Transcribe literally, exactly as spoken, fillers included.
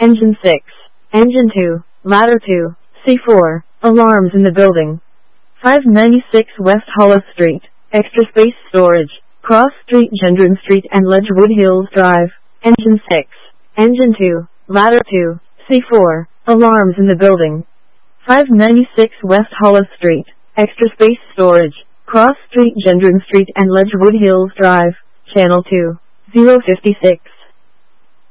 Engine six. Engine two. Ladder two. C four. Alarms in the building. five ninety-six West Hollis Street. Extra space storage. Cross Street, Gendron Street and Ledgewood Hills Drive. Engine six. Engine two. Ladder two. C four. Alarms in the building. five ninety-six West Hollis Street. Extra space storage. Cross Street, Gendron Street and Ledgewood Hills Drive. Channel two. zero fifty-six.